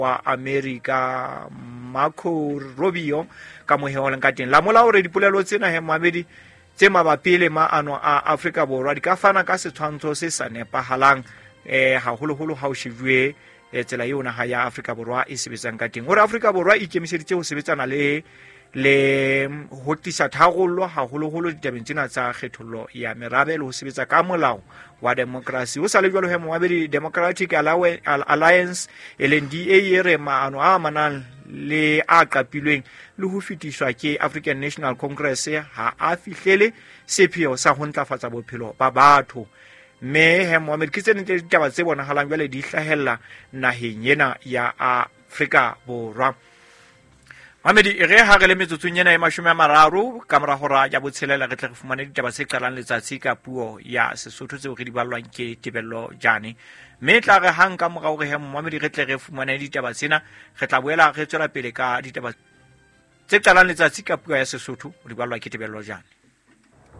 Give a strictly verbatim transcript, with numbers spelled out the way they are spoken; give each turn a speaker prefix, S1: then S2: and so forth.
S1: wa America Marco Rubio ka moheolang ka teng la mola hore dipolelo tsena he Mohamedi tse mabapi le maano a Afrika Borwa di ka fana ka setshwantsho se sa nepahalang eh haholo-holo ha o shebue tsela yona ha ya Afrika Borwa e sebetsang ka teng hore Afrika Borwa e ikemiseditse ho sebetsana le le ho tisa tharollo haholo-holo ditabeng tsena tsa kgethollo ya merabe le ho sebetsa ka molao wa democracy o sa le jwalo he Mohamedi Democratic Alliance L D A e re maano a manang le a qapilweng le ho fetiswa ke African National Congress ha a fihlele sepheo sa ho ntlafatsa bophelo ba batho me he Mohamedi ke tsene ditaba tse bonahalang jwale di hlahella naheng yena ya Afrika Borwa. Mohamedi e re ha re le metsotsong yena e mashome a mararo ka mora hora ya botshelela re tle re fumane ditaba tse qalang letsatsi ka puo ya Sesotho tseo re di ballwang ke Tebello Jane mme tla re hang ka mora hore he Mohamedi re tle re fumane ditaba tsena re tla boela re tswela pele ka ditaba tse qalang letsatsi ka puo ya Sesotho di ballwa ke Tebello Jane.